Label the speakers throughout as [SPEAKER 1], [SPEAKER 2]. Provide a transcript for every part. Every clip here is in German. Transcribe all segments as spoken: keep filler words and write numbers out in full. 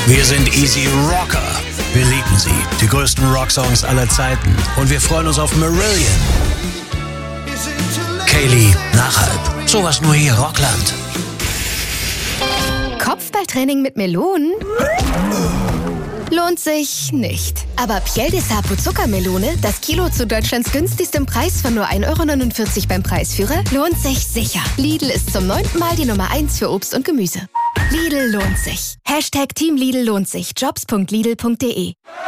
[SPEAKER 1] Wir sind Easy Rocker. Wir lieben sie. Die größten Rocksongs aller Zeiten. Und wir freuen uns auf Marillion. Kaylee, Nachhalb. Sowas nur hier, Rockland.
[SPEAKER 2] Kopfballtraining mit Melonen? Lohnt sich nicht. Aber Piel de Sapo Zuckermelone, das Kilo zu Deutschlands günstigstem Preis von nur ein Euro neunundvierzig beim Preisführer, lohnt sich sicher. Lidl ist zum neunten Mal die Nummer eins für Obst und Gemüse. Lidl lohnt sich. Hashtag Team Lidl lohnt sich. Jobs punkt lidl punkt de.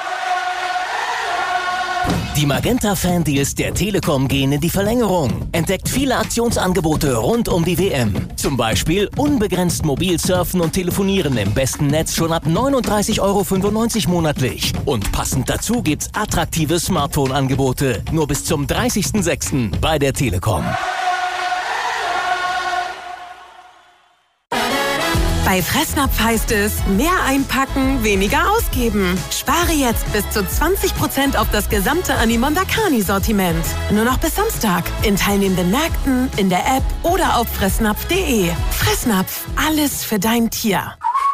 [SPEAKER 3] Die Magenta-Fan-Deals der Telekom gehen in die Verlängerung. Entdeckt viele Aktionsangebote rund um die W M. Zum Beispiel unbegrenzt mobil surfen und telefonieren im besten Netz schon ab neununddreißig Euro fünfundneunzig monatlich. Und passend dazu gibt's attraktive Smartphone-Angebote. Nur bis zum dreißigsten sechsten bei der Telekom.
[SPEAKER 4] Bei Fressnapf heißt es, mehr einpacken, weniger ausgeben. Spare jetzt bis zu zwanzig Prozent auf das gesamte Animonda Carni-Sortiment. Nur noch bis Samstag. In teilnehmenden Märkten, in der App oder auf fressnapf punkt de. Fressnapf, alles für dein Tier.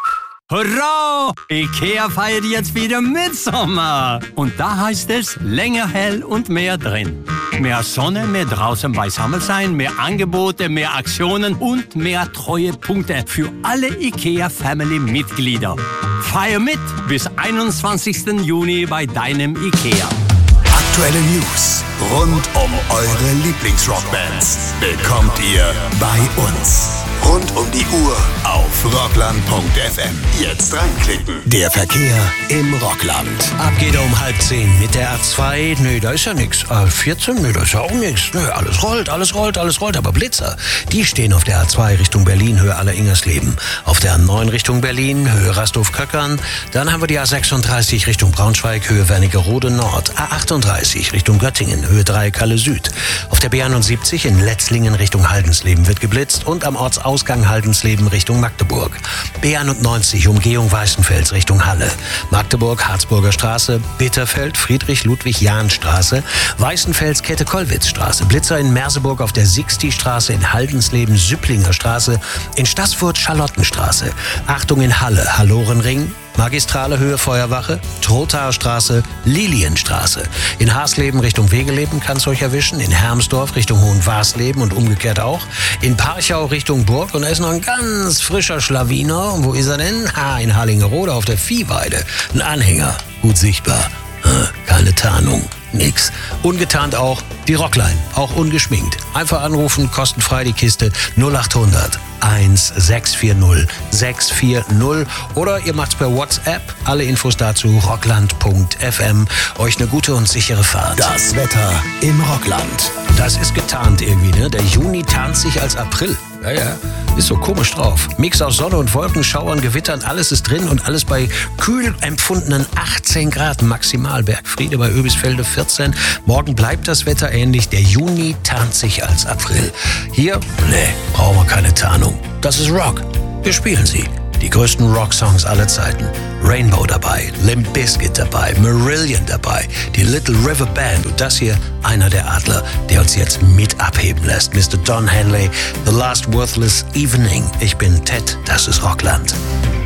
[SPEAKER 5] Hurra! Ikea feiert jetzt wieder Mitsommer. Und da heißt es länger hell und mehr drin. Mehr Sonne, mehr draußen beisammen sein, mehr Angebote, mehr Aktionen und mehr Treuepunkte für alle Ikea-Family-Mitglieder. Feier mit bis einundzwanzigsten Juni bei deinem Ikea.
[SPEAKER 6] Aktuelle News rund um eure Lieblingsrockbands bekommt ihr bei uns. Rund um die Uhr auf rockland punkt f m. Jetzt reinklicken. Der Verkehr im Rockland.
[SPEAKER 1] Ab geht er um halb zehn mit der A zwei. Nö, da ist ja nix. A vierzehn, nö, da ist ja auch nix. Nö, alles rollt, alles rollt, alles rollt. Aber Blitzer, die stehen auf der A zwei Richtung Berlin, Höhe Aller-Ingersleben. Auf der A neun Richtung Berlin, Höhe Rastow-Köckern. Dann haben wir die A sechsunddreißig Richtung Braunschweig, Höhe Wernigerode Nord. A achtunddreißig Richtung Göttingen, Höhe drei Kalle Süd. Auf der B einundsiebzig in Letzlingen Richtung Haldensleben wird geblitzt und am Ortsausgang Haldensleben Richtung Magdeburg. B einundneunzig Umgehung Weißenfels Richtung Halle. Magdeburg, Harzburger Straße, Bitterfeld, Friedrich-Ludwig-Jahn-Straße, Weißenfels, Kette-Kollwitz-Straße, Blitzer in Merseburg auf der Sixti-Straße, in Haldensleben, Süpplinger Straße, in Staßfurt, Charlottenstraße. Achtung in Halle, Hallorenring, Magistrale Höhe Feuerwache, Trothaer Straße, Lilienstraße. In Hasleben Richtung Wegeleben kann es euch erwischen. In Hermsdorf Richtung Hohenwarsleben und umgekehrt auch. In Parchau Richtung Burg. Und da ist noch ein ganz frischer Schlawiner. Und wo ist er denn? Ha, in Harlingerode auf der Viehweide. Ein Anhänger, gut sichtbar. Keine Tarnung, nix. Ungetarnt auch die Rockline, auch ungeschminkt. Einfach anrufen, kostenfrei die Kiste null achthundert eins sechs vier null sechs vier null oder ihr macht's per WhatsApp. Alle Infos dazu rockland punkt f m. Euch eine gute und sichere Fahrt.
[SPEAKER 6] Das Wetter im Rockland.
[SPEAKER 1] Das ist getarnt irgendwie, ne? Der Juni tarnt sich als April. Ja, ja, ist so komisch drauf. Mix aus Sonne und Wolken, Schauern, Gewittern, alles ist drin und alles bei kühl empfundenen achtzehn Grad maximal. Bergfriede bei Oebisfelde vierzehn. Morgen bleibt das Wetter ähnlich. Der Juni tarnt sich als April. Hier, nee, brauchen wir keine Tarnung. Das ist Rock. Wir spielen sie. Die größten Rock-Songs aller Zeiten. Rainbow dabei, Limp Bizkit dabei, Marillion dabei, die Little River Band und das hier einer der Adler, der uns jetzt mit abheben lässt. Mister Don Henley, The Last Worthless Evening. Ich bin Ted, das ist Rockland.